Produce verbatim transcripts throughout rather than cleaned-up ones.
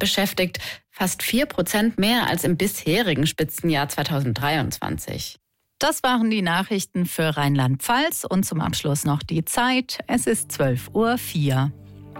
beschäftigt, fast vier Prozent mehr als im bisherigen Spitzenjahr zweitausenddreiundzwanzig. Das waren die Nachrichten für Rheinland-Pfalz und zum Abschluss noch die Zeit. Es ist zwölf Uhr vier.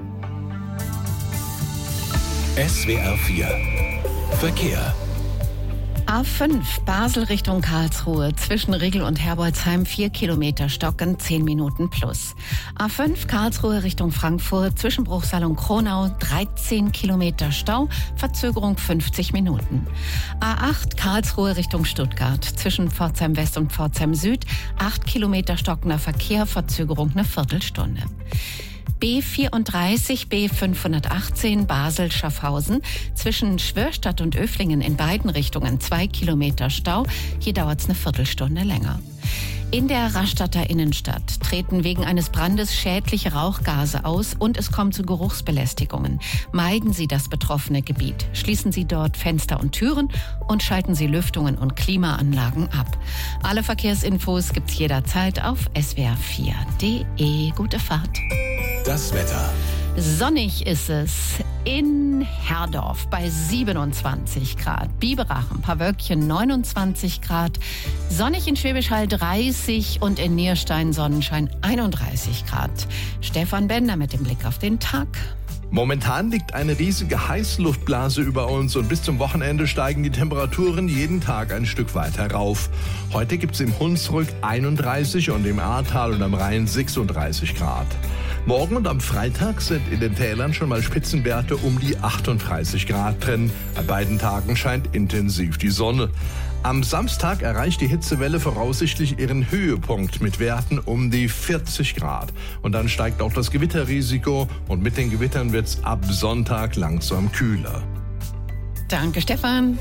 S W R vier Verkehr. A fünf Basel Richtung Karlsruhe zwischen Rigel und Herbolzheim vier Kilometer stocken, zehn Minuten plus. A fünf Karlsruhe Richtung Frankfurt zwischen Bruchsal und Kronau dreizehn Kilometer Stau, Verzögerung fünfzig Minuten. A acht Karlsruhe Richtung Stuttgart zwischen Pforzheim West und Pforzheim Süd acht Kilometer stockender Verkehr, Verzögerung eine Viertelstunde. B vierunddreißig, B fünfhundertachtzehn Basel-Schaffhausen zwischen Schwörstadt und Öflingen in beiden Richtungen zwei Kilometer Stau. Hier dauert es eine Viertelstunde länger. In der Rastatter Innenstadt treten wegen eines Brandes schädliche Rauchgase aus und es kommt zu Geruchsbelästigungen. Meiden Sie das betroffene Gebiet. Schließen Sie dort Fenster und Türen und schalten Sie Lüftungen und Klimaanlagen ab. Alle Verkehrsinfos gibt's jederzeit auf S W R vier punkt de. Gute Fahrt. Das Wetter. Sonnig ist es in Herdorf bei siebenundzwanzig Grad. Biberach, ein paar Wölkchen, neunundzwanzig Grad. Sonnig in Schwäbisch Hall dreißig und in Nierstein Sonnenschein einunddreißig Grad. Stefan Bender mit dem Blick auf den Tag. Momentan liegt eine riesige Heißluftblase über uns und bis zum Wochenende steigen die Temperaturen jeden Tag ein Stück weiter rauf. Heute gibt es im Hunsrück einunddreißig und im Ahrtal und am Rhein sechsunddreißig Grad. Morgen und am Freitag sind in den Tälern schon mal Spitzenwerte um die achtunddreißig Grad drin. An beiden Tagen scheint intensiv die Sonne. Am Samstag erreicht die Hitzewelle voraussichtlich ihren Höhepunkt mit Werten um die vierzig Grad. Und dann steigt auch das Gewitterrisiko und mit den Gewittern wird es ab Sonntag langsam kühler. Danke, Stefan.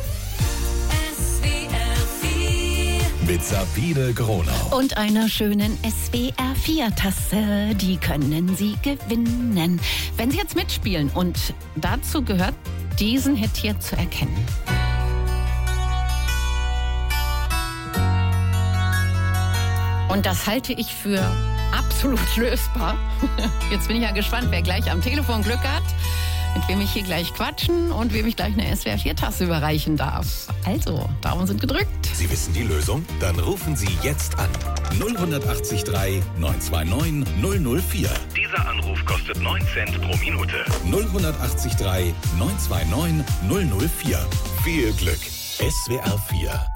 Mit Sabine Gronau. Und einer schönen S W R vier Tasse, die können Sie gewinnen, wenn Sie jetzt mitspielen. Und dazu gehört, diesen Hit hier zu erkennen. Und das halte ich für absolut lösbar. Jetzt bin ich ja gespannt, wer gleich am Telefon Glück hat, mit wem ich hier gleich quatschen und wem ich gleich eine S W R vier Tasse überreichen darf. Also, Daumen sind gedrückt. Sie wissen die Lösung? Dann rufen Sie jetzt an. null acht drei neun zwei neun null null vier. Dieser Anruf kostet neun Cent pro Minute. null acht drei neun zwei neun null null vier. Viel Glück. S W R vier